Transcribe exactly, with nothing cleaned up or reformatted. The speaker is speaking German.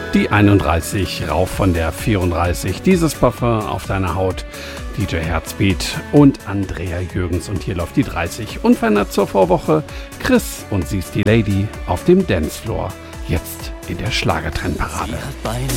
Die einunddreißig, rauf von der vierunddreißig. Dieses Parfum auf deiner Haut. D J Herzbeat und Andrea Jürgens. Und hier läuft die dreißig. Unverändert zur Vorwoche. Chris und sie ist die Lady auf dem Dancefloor. Jetzt in der Schlagertrendparade. Sie hat Beine